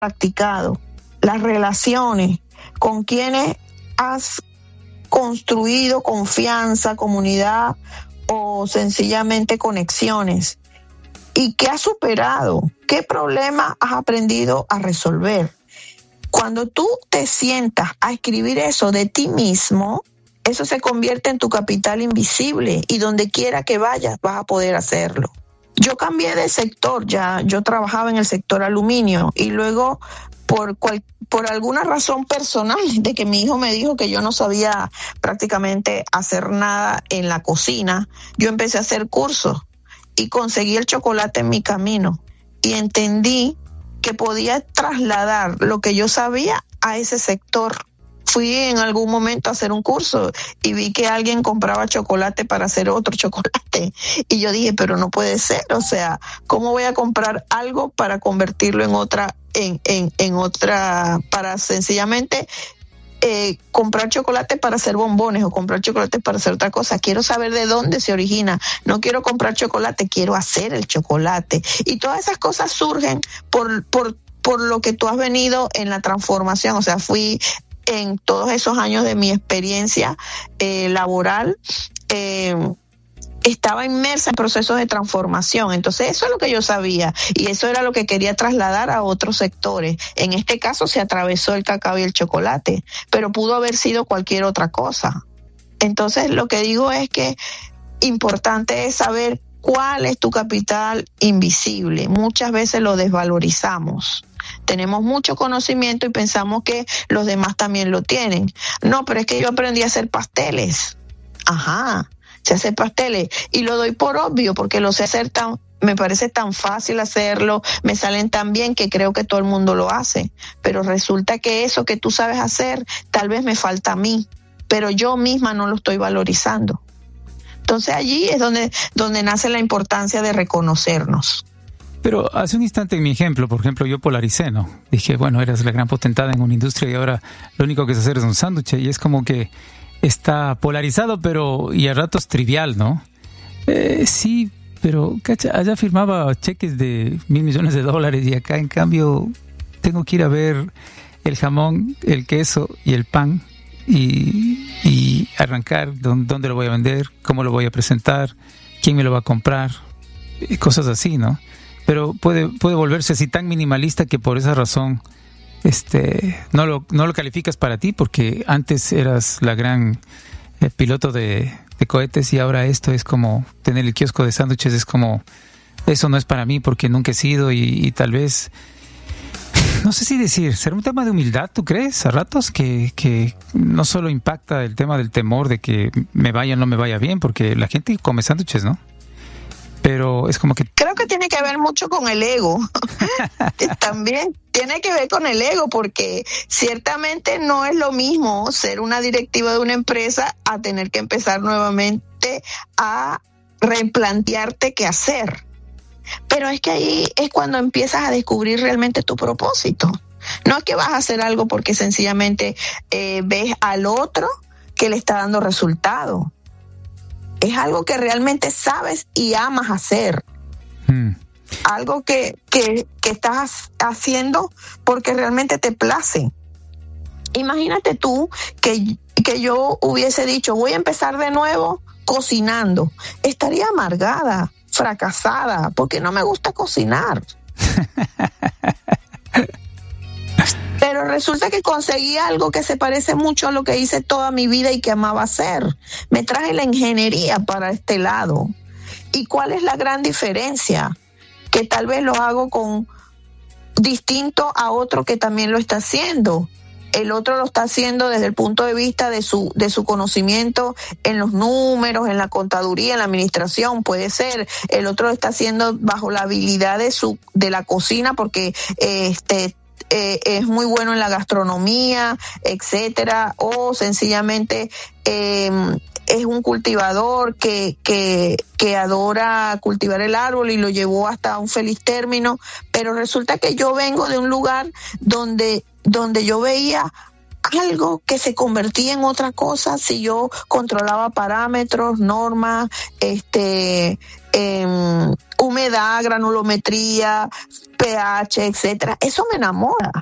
practicado, las relaciones con quienes has construido confianza, comunidad o sencillamente conexiones, y qué has superado, qué problema has aprendido a resolver. Cuando tú te sientas a escribir eso de ti mismo, eso se convierte en tu capital invisible, y donde quiera que vayas vas a poder hacerlo. Yo cambié de sector, yo trabajaba en el sector aluminio, y luego por alguna razón personal de que mi hijo me dijo que yo no sabía prácticamente hacer nada en la cocina, yo empecé a hacer cursos y conseguí el chocolate en mi camino, y entendí que podía trasladar lo que yo sabía a ese sector. Fui en algún momento a hacer un curso y vi que alguien compraba chocolate para hacer otro chocolate. Y yo dije, pero no puede ser, o sea, ¿cómo voy a comprar algo para convertirlo en otra, para sencillamente comprar chocolate para hacer bombones o comprar chocolate para hacer otra cosa? Quiero saber de dónde se origina. No quiero comprar chocolate, quiero hacer el chocolate. Y todas esas cosas surgen por lo que tú has venido en la transformación. O sea, fui en todos esos años de mi experiencia laboral, estaba inmersa en procesos de transformación. Entonces eso es lo que yo sabía, y eso era lo que quería trasladar a otros sectores. En este caso se atravesó el cacao y el chocolate, pero pudo haber sido cualquier otra cosa. Entonces lo que digo es que importante es saber cuál es tu capital invisible. Muchas veces lo desvalorizamos. Tenemos mucho conocimiento y pensamos que los demás también lo tienen. No, pero es que yo aprendí a hacer pasteles. Ajá, sé hacer pasteles y lo doy por obvio porque lo sé hacer me parece tan fácil hacerlo, me salen tan bien que creo que todo el mundo lo hace. Pero resulta que eso que tú sabes hacer tal vez me falta a mí, pero yo misma no lo estoy valorizando. Entonces allí es donde nace la importancia de reconocernos. Pero hace un instante en mi ejemplo, por ejemplo, yo polaricé, ¿no? Dije, bueno, eras la gran potentada en una industria y ahora lo único que es hacer es un sándwich, y es como que está polarizado, pero y a ratos trivial, ¿no? Sí, pero cacha, allá firmaba cheques de $1,000 millones y acá en cambio tengo que ir a ver el jamón, el queso y el pan y arrancar dónde lo voy a vender, cómo lo voy a presentar, quién me lo va a comprar, y cosas así, ¿no? Pero puede volverse así tan minimalista que por esa razón no lo calificas para ti, porque antes eras la gran piloto de cohetes y ahora esto es como tener el kiosco de sándwiches, es como eso no es para mí porque nunca he sido y tal vez no sé si decir, ¿será un tema de humildad, tú crees, a ratos? Que no solo impacta el tema del temor de que me vaya o no me vaya bien, porque la gente come sándwiches, ¿no? Pero es como que... Creo que tiene que ver mucho con el ego. También tiene que ver con el ego, porque ciertamente no es lo mismo ser una directiva de una empresa a tener que empezar nuevamente a replantearte qué hacer. Pero es que ahí es cuando empiezas a descubrir realmente tu propósito. No es que vas a hacer algo porque sencillamente ves al otro que le está dando resultado. Es algo que realmente sabes y amas hacer. Algo que estás haciendo porque realmente te place. Imagínate tú que yo hubiese dicho, voy a empezar de nuevo cocinando. Estaría amargada, fracasada, porque no me gusta cocinar. Pero resulta que conseguí algo que se parece mucho a lo que hice toda mi vida y que amaba hacer. Me traje la ingeniería para este lado. ¿Y cuál es la gran diferencia? Que tal vez lo hago con distinto a otro que también lo está haciendo. El otro lo está haciendo desde el punto de vista de su conocimiento en los números, en la contaduría, en la administración, puede ser. El otro lo está haciendo bajo la habilidad de la cocina porque es muy bueno en la gastronomía, etcétera, o sencillamente es un cultivador que adora cultivar el árbol y lo llevó hasta un feliz término. Pero resulta que yo vengo de un lugar donde yo veía algo que se convertía en otra cosa si yo controlaba parámetros, normas, humedad, granulometría, pH, etcétera. Eso me enamora.